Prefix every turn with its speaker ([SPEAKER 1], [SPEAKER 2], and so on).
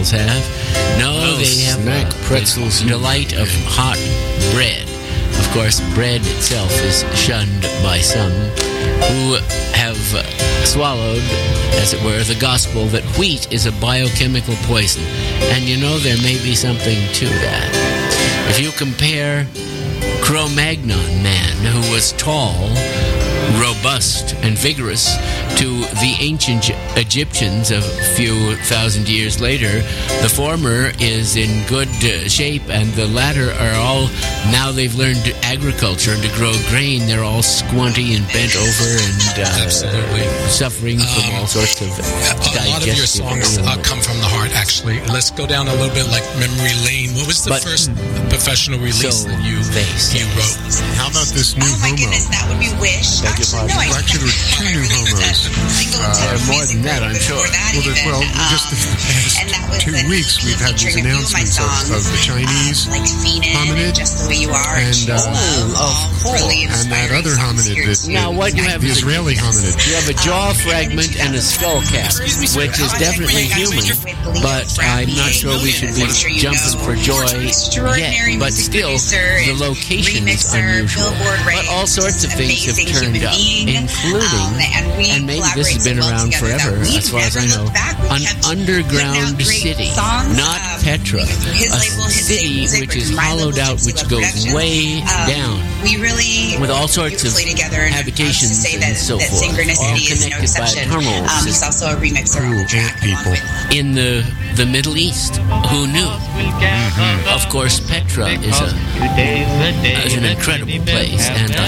[SPEAKER 1] pretzels have. No, they have
[SPEAKER 2] snack pretzels.
[SPEAKER 1] the delight of hot bread. Of course, bread itself is shunned by some who have swallowed, as it were, the gospel that wheat is a biochemical poison. And you know, there may be something to that. If you compare Cro-Magnon man, who was tall, robust, and vigorous, to the ancient Egyptians of a few thousand years later, the former is in good shape, and the latter are all, now they've learned agriculture and to grow grain, they're all squinty and bent over and
[SPEAKER 3] Absolutely.
[SPEAKER 1] suffering from all sorts of
[SPEAKER 3] A lot of your songs come from the heart, actually. Let's go down a little bit like memory lane. What was the first professional release that you wrote?
[SPEAKER 2] How about this new
[SPEAKER 4] Oh my
[SPEAKER 2] homo?
[SPEAKER 4] goodness, that would be Wish. Actually, no, I
[SPEAKER 2] Well, actually, there were two new homos.
[SPEAKER 1] more than that, I'm sure.
[SPEAKER 2] Well, just in the past 2 weeks, we've had these announcements of the Chinese
[SPEAKER 4] like
[SPEAKER 2] hominid
[SPEAKER 4] Just the way you are,
[SPEAKER 2] and,
[SPEAKER 4] really
[SPEAKER 2] and that other hominid,
[SPEAKER 1] Now, what you have
[SPEAKER 2] the
[SPEAKER 1] is
[SPEAKER 2] Israeli hominid.
[SPEAKER 1] you have a jaw fragment and a skull cap, which is definitely human, but I'm not sure we should be jumping for joy yet. But still, the location is unusual. But all sorts of things have turned up, including, and maybe this has been around forever, as far as I know, an underground city, not Petra, a city which is hollowed out, which goes way down, with all sorts of habitations and so forth, all connected by a tunnel
[SPEAKER 4] He's
[SPEAKER 1] system.
[SPEAKER 4] also a remixer on the track.
[SPEAKER 2] People.
[SPEAKER 1] In the Middle East. Who knew? Of course, Petra is an incredible place, and